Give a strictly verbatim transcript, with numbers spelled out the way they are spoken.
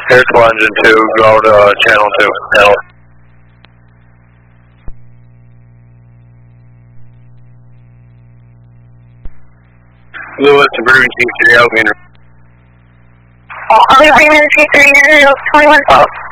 Airflow engine two, go to uh, channel two. Channel. Lewis to Bruin T three, Alexander. Alexander T three, twenty-one twelve.